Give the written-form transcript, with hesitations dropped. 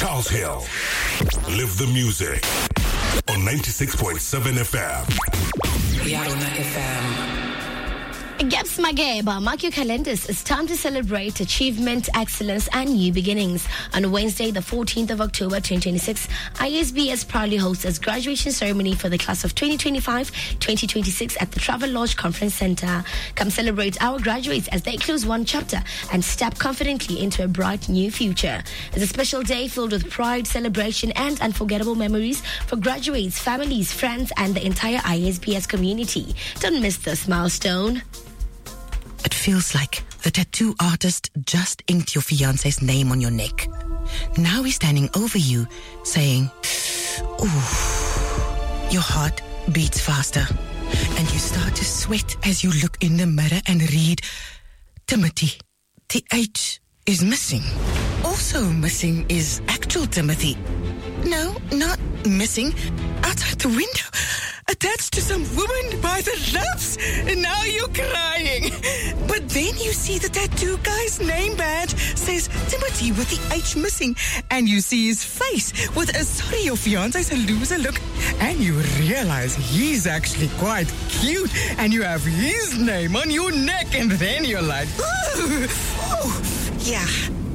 Charles Hill. Live the music on 96.7 FM. Yarona FM. Gaps Mageba, mark your calendars. It's time to celebrate achievement, excellence, and new beginnings. On Wednesday, the 14th of October 2026, ISBS proudly hosts its graduation ceremony for the class of 2025-2026 at the Travel Lodge Conference Center. Come celebrate our graduates as they close one chapter and step confidently into a bright new future. It's a special day filled with pride, celebration, and unforgettable memories for graduates, families, friends, and the entire ISBS community. Don't miss this milestone. It feels like the tattoo artist just inked your fiancé's name on your neck. Now he's standing over you, saying, ooh. Your heart beats faster, and you start to sweat as you look in the mirror and read, Timothy. The H is missing. Also missing is actual Timothy. No, not missing. Outside the window, attached to some woman by the loves. And now you're crying. But then you see the tattoo guy's name badge says Timothy with the H missing. And you see his face with a sorry your fiancé's a loser look. And you realize he's actually quite cute. And you have his name on your neck. And then you're like, ooh, yeah.